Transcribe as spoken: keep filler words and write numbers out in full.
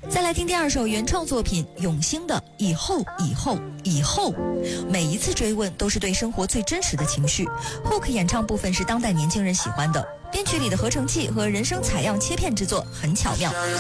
再来听第二首原创作品永兴的《以后以后以后》，每一次追问都是对生活最真实的情绪。Hook 演唱部分是当代年轻人喜欢的，编曲里的合成器和人声采样切片制作很巧妙。